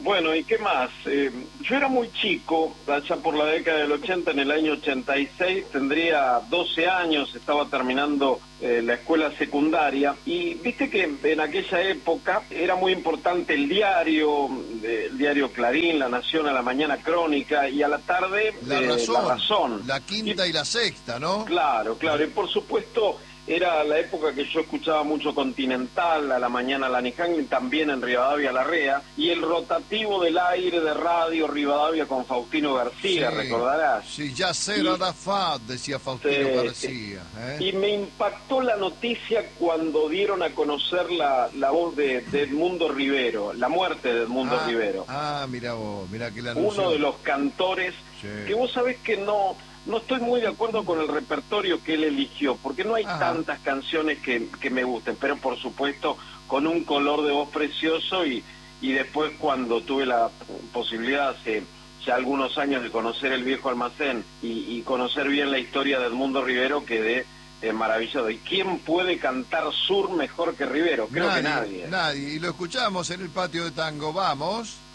Bueno, ¿y qué más? Yo era muy chico, allá por la década del 80, en el año 86, tendría 12 años, estaba terminando la escuela secundaria, y viste que en aquella época era muy importante el diario Clarín, La Nación, a la mañana Crónica, y a la tarde La Razón, La Razón. la Quinta y la Sexta, ¿no? Claro, claro, y por supuesto era la época que yo escuchaba mucho Continental, a la mañana la Nijangli, también en Rivadavia Larrea, y el rotativo del aire de radio Rivadavia con Faustino García, Sí, recordarás. sí, ya será da fa, decía Faustino García. Y me impactó la noticia cuando dieron a conocer la voz de Edmundo Rivero, la muerte de Edmundo Rivero. Mira vos, mira que la anunció. Uno de los cantores, sí, que vos sabés que no estoy muy de acuerdo con el repertorio que él eligió, porque no hay tantas canciones que me gusten, pero por supuesto con un color de voz precioso, y después cuando tuve la posibilidad hace ya algunos años de conocer el Viejo Almacén y conocer bien la historia de Edmundo Rivero, quedé maravillado. ¿Y quién puede cantar sur mejor que Rivero? Creo que nadie. Nadie, y lo escuchamos en el patio de tango, vamos.